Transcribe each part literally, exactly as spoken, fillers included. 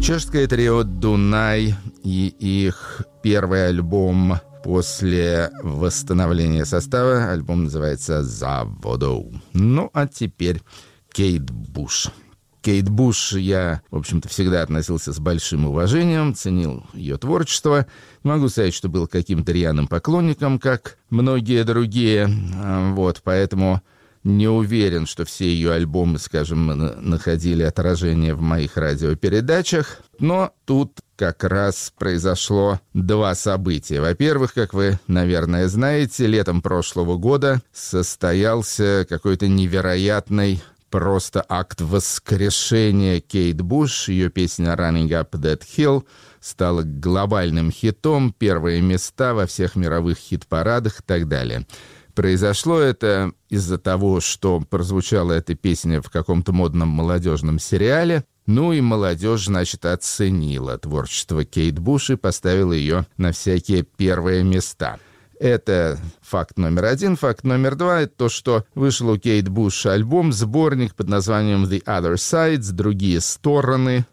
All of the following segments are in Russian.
Чешское трио «Дунай» и их первый альбом после восстановления состава. Альбом называется «За воду». Ну, а теперь Кейт Буш. Кейт Буш я, в общем-то, всегда относился с большим уважением, ценил ее творчество. Не могу сказать, что был каким-то рьяным поклонником, как многие другие. Вот, поэтому не уверен, что все ее альбомы, скажем, находили отражение в моих радиопередачах. Но тут как раз произошло два события. Во-первых, как вы, наверное, знаете, летом прошлого года состоялся какой-то невероятный просто акт воскрешения Кейт Буш. Ее песня «Running Up That Hill» стала глобальным хитом, первые места во всех мировых хит-парадах и так далее. Произошло это из-за того, что прозвучала эта песня в каком-то модном молодежном сериале. Ну и молодежь, значит, оценила творчество Кейт Буш и поставила ее на всякие первые места. Это факт номер один. Факт номер два – это то, что вышел у Кейт Буш альбом, сборник под названием «The Other Sides», «Другие стороны».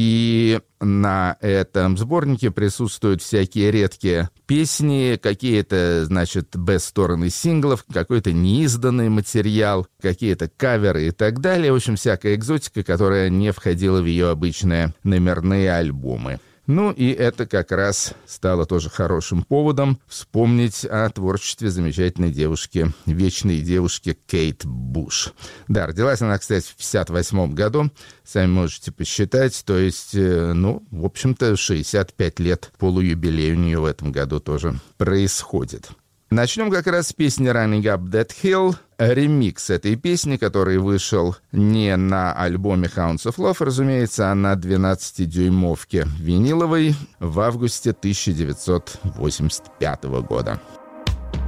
И на этом сборнике присутствуют всякие редкие песни, какие-то, значит, бэст-стороны синглов, какой-то неизданный материал, какие-то каверы и так далее. В общем, всякая экзотика, которая не входила в ее обычные номерные альбомы. Ну и это как раз стало тоже хорошим поводом вспомнить о творчестве замечательной девушки, вечной девушки Кейт Буш. Да, родилась она, кстати, в пятьдесят восьмом году, сами можете посчитать, то есть, ну, в общем-то, шестьдесят пять лет, полуюбилей у нее в этом году тоже происходит. Начнем как раз с песни «Running Up That Hill». Ремикс этой песни, который вышел не на альбоме «Hounds of Love», разумеется, а на двенадцатидюймовке виниловой в августе тысяча девятьсот восемьдесят пятого года.